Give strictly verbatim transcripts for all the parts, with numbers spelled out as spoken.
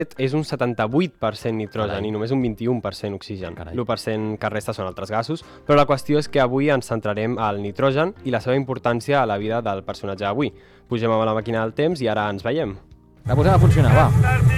és un setanta-vuit per cent nitrogen Carai. i només un vint-i-un per cent oxigen. Carai. l'u per cent que resta són altres gasos, però la qüestió és que avui ens centrarem al nitrogen i la seva importància a la vida del personatge d'avui. Pugem amb la màquina del temps i ara ens veiem. La posem a funcionar, va.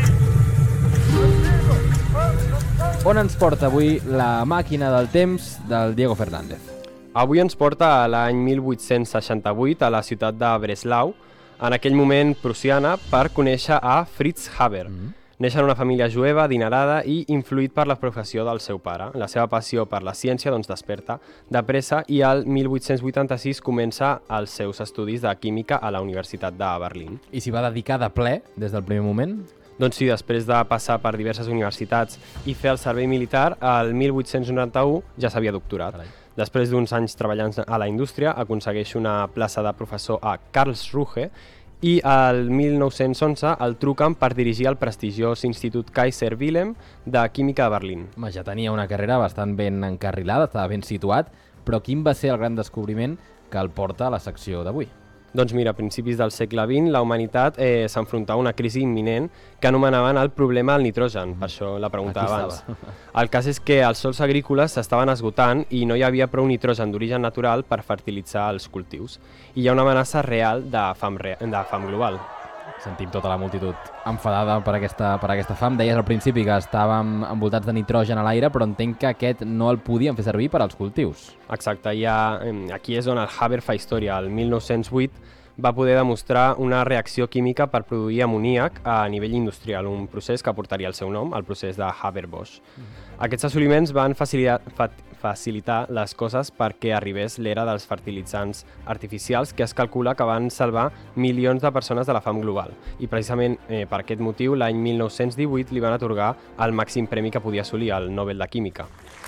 On ens porta avui la màquina del temps del Diego Fernández? Avui ens porta a l'any mil vuit-cents seixanta-vuit a la ciutat de Breslau, en aquell moment prussiana, per conèixer a Fritz Haber. Mm-hmm. Neix en una família jueva, adinerada i influït per la professió del seu pare. La seva passió per la ciència doncs, desperta de pressa i al mil vuit-cents vuitanta-sis comença els seus estudis de química a la Universitat de Berlín. I s'hi va dedicar de ple des del primer moment? Doncs sí, després de passar per diverses universitats i fer el servei militar, el mil vuit-cents noranta-u ja s'havia doctorat. Carai. Després d'uns anys treballant a la indústria, aconsegueix una plaça de professor a Karlsruhe i el mil nou-cents onze el truquen per dirigir el prestigiós Institut Kaiser Wilhelm de Química de Berlín. Home, ja tenia una carrera bastant ben encarrilada, estava ben situat, però quin va ser el gran descobriment que el porta a la secció d'avui? Doncs mira, a principis del segle vint la humanitat eh, s'enfrontava a una crisi imminent que anomenaven el problema del nitrogen, mm. per això la pregunta Aquí abans. estava. El cas és que els sòls agrícoles s'estaven esgotant i no hi havia prou nitrogen d'origen natural per fertilitzar els cultius. I hi ha una amenaça real de fam, re... de fam global. Sentim tota la multitud enfadada per aquesta, per aquesta fam. Deies al principi que estàvem envoltats de nitrogen a l'aire, però entenc que aquest no el podien fer servir per als cultius. Exacte, ja, aquí és on el Haber fa història. El mil nou-cents vuit va poder demostrar una reacció química per produir amoníac a nivell industrial, un procés que portaria el seu nom, el procés de Haber-Bosch. Mm. Aquests assoliments van facilitar, facilitar les coses perquè arribés l'era dels fertilitzants artificials, que es calcula que van salvar milions de persones de la fam global. I precisament eh, per aquest motiu, l'any mil nou-cents divuit li van atorgar el màxim premi que podia assolir, el Nobel de Química.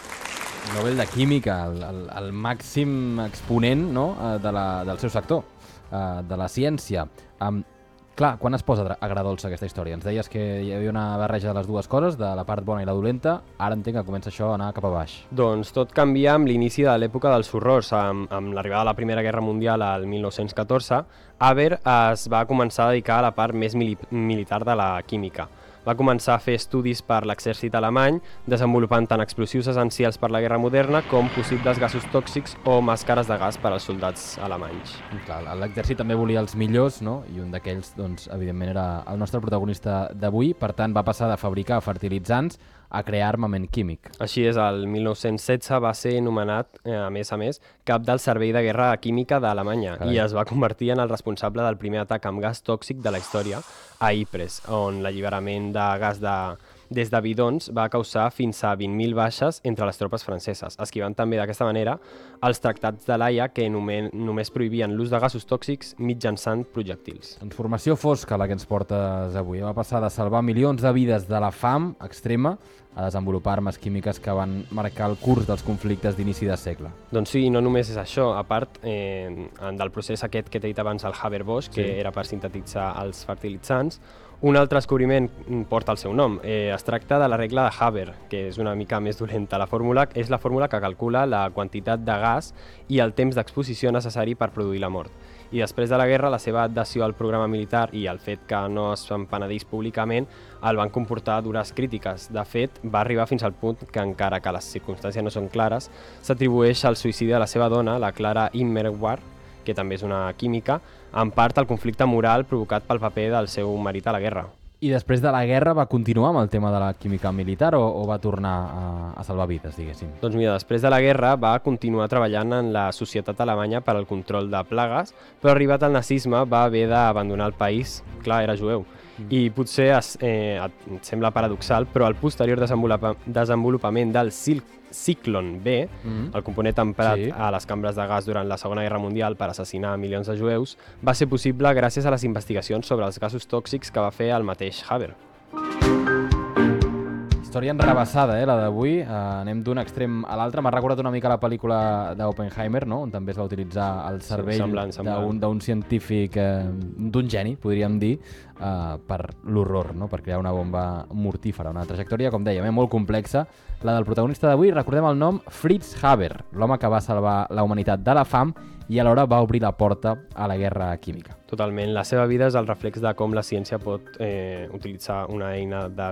Nobel de Química, el, el, el màxim exponent, no?, de la, del seu sector, de la ciència. Um, clar, quan es posa agradolça aquesta història? Ens deies que hi havia una barreja de les dues coses, de la part bona i la dolenta. Ara entenc que comença això a anar cap a baix. Doncs tot canvia amb l'inici de l'època dels horrors. Amb, amb l'arribada de la Primera Guerra Mundial al mil nou-cents catorze, Haber es va començar a dedicar a la part més mili militar de la química. Va començar a fer estudis per l'exèrcit alemany, desenvolupant tant explosius essencials per la guerra moderna com possibles gasos tòxics o màscares de gas per als soldats alemanys. L'exèrcit també volia els millors, no? I un d'aquells, doncs, evidentment, era el nostre protagonista d'avui. Per tant, va passar de fabricar fertilitzants a crear armament químic. Així és, el mil nou-cents setze va ser nomenat, eh, a més a més, cap del Servei de Guerra Química d'Alemanya i es va convertir en el responsable del primer atac amb gas tòxic de la història a Ypres, on l'alliberament de gas de, des de bidons va causar fins a vint mil baixes entre les tropes franceses, esquivant també d'aquesta manera els tractats de l'Haia que només, només prohibien l'ús de gasos tòxics mitjançant projectils. Transformació fosca la que ens portes avui. Va passar de salvar milions de vides de la fam extrema a desenvolupar armes químiques que van marcar el curs dels conflictes d'inici de segle. Doncs sí, no només és això. A part eh, del procés aquest que t'he dit abans, el Haber-Bosch, que sí. era per sintetitzar els fertilitzants, un altre descobriment porta el seu nom. Eh, es tracta de la regla de Haber, que és una mica més dolenta. La fórmula és la fórmula que calcula la quantitat de gas i el temps d'exposició necessari per produir la mort. I després de la guerra, la seva adhesió al programa militar i el fet que no es penedís públicament el van comportar dures crítiques. De fet, va arribar fins al punt que, encara que les circumstàncies no són clares, s'atribueix al suïcidi de la seva dona, la Clara Immerwahr, que també és una química, en part el conflicte moral provocat pel paper del seu marit a la guerra. I després de la guerra va continuar amb el tema de la química militar o, o va tornar a, a salvar vides, diguéssim? Doncs mira, després de la guerra va continuar treballant en la societat alemanya per al control de plagues, però arribat al nazisme va haver d'abandonar el país. Clar, era jueu. I potser es, eh, et sembla paradoxal, però el posterior desenvolupa desenvolupament del Zyklon B, mm-hmm. el component emprat sí. a les cambres de gas durant la Segona Guerra Mundial per assassinar milions de jueus, va ser possible gràcies a les investigacions sobre els gasos tòxics que va fer el mateix Haber. Història enrabassada, eh, la d'avui. Uh, anem d'un extrem a l'altre. M'ha recordat una mica la pel·lícula d'Oppenheimer, no?, on també es va utilitzar el cervell sí, d'un científic, eh, d'un geni, podríem dir, uh, per l'horror, no?, per crear una bomba mortífera. Una trajectòria, com dèiem, eh, molt complexa. La del protagonista d'avui, recordem el nom, Fritz Haber, l'home que va salvar la humanitat de la fam i alhora va obrir la porta a la guerra química. Totalment. La seva vida és el reflex de com la ciència pot eh, utilitzar una eina de